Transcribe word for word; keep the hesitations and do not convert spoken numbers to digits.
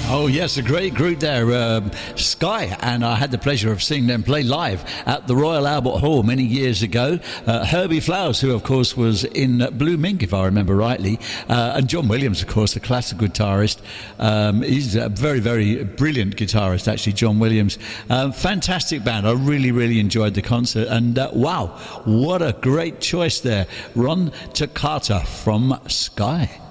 Oh, yes, a great group there, um, Sky, and I had the pleasure of seeing them play live at the Royal Albert Hall many years ago. Uh, Herbie Flowers, who, of course, was in Blue Mink, if I remember rightly, uh, and John Williams, of course, the classic guitarist. Um, he's a very, very brilliant guitarist, actually, John Williams. Um, fantastic band. I really, really enjoyed the concert, and uh, wow, what a great choice there. Ron Toccata from Sky.